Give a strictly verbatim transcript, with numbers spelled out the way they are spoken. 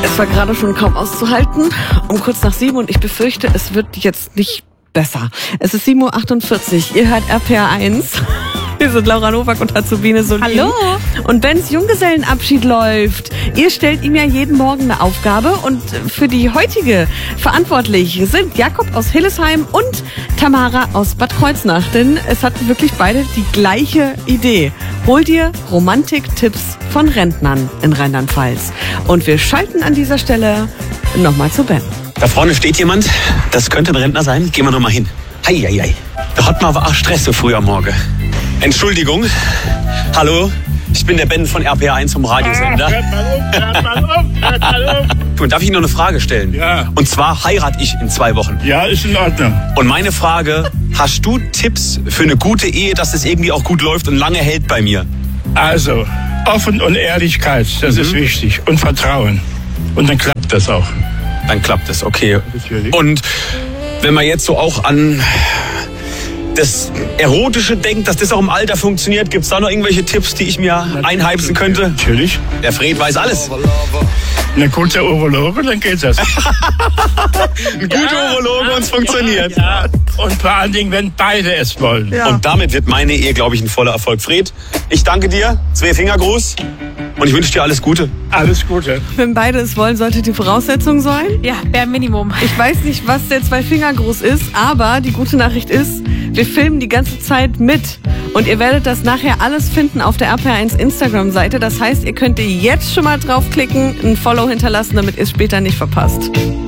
Es war gerade schon kaum auszuhalten, um kurz nach sieben, und ich befürchte, es wird jetzt nicht besser. Es ist sieben Uhr achtundvierzig, ihr hört R P R eins. Wir sind Laura Nowak und Azubine Solin. Hallo. Und Bens Junggesellenabschied läuft. Ihr stellt ihm ja jeden Morgen eine Aufgabe, und für die heutige verantwortlich sind Jakob aus Hillesheim und Tamara aus Bad Kreuznach. Denn es hatten wirklich beide die gleiche Idee. Hol dir Romantik-Tipps von Rentnern in Rheinland-Pfalz. Und wir schalten an dieser Stelle nochmal zu Ben. Da vorne steht jemand, das könnte ein Rentner sein. Gehen wir doch mal hin. Hei, hei, hei. Da hat man aber auch Stress so früh am Morgen. Entschuldigung. Hallo, ich bin der Ben von R P R eins vom Radiosender. Hört mal um, hört mal um, hört mal um. Und darf ich noch eine Frage stellen? Ja. Und zwar heirate ich in zwei Wochen. Ja, ist in Ordnung. Und meine Frage, hast du Tipps für eine gute Ehe, dass es irgendwie auch gut läuft und lange hält bei mir? Also, Offen und Ehrlichkeit, das mhm. ist wichtig. Und Vertrauen. Und dann klappt das auch. Dann klappt es, okay. Natürlich. Und wenn man jetzt so auch an das Erotische denkt, dass das auch im Alter funktioniert, gibt es da noch irgendwelche Tipps, die ich mir einheimsen könnte? Natürlich. Der Fred weiß alles. Eine gute Urologe, dann geht das. Ein guter ja, Urologe, und es funktioniert. Ja, ja. Und vor allen Dingen, wenn beide es wollen. Ja. Und damit wird meine Ehe, glaube ich, ein voller Erfolg. Fred, ich danke dir. Zwei Finger groß. Und ich wünsche dir alles Gute. Alles Gute. Wenn beide es wollen, sollte die Voraussetzung sein. Ja, bare Minimum. Ich weiß nicht, was der zwei Finger groß ist, aber die gute Nachricht ist, wir filmen die ganze Zeit mit. Und ihr werdet das nachher alles finden auf der R P R eins Instagram-Seite. Das heißt, ihr könnt jetzt schon mal draufklicken, ein Follow hinterlassen, damit ihr es später nicht verpasst.